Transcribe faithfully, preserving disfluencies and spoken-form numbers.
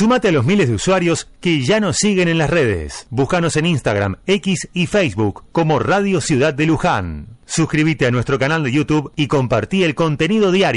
Sumate a los miles de usuarios que ya nos siguen en las redes. Búscanos en Instagram, X y Facebook como Radio Ciudad de Luján. Suscríbete a nuestro canal de YouTube y compartí el contenido diario.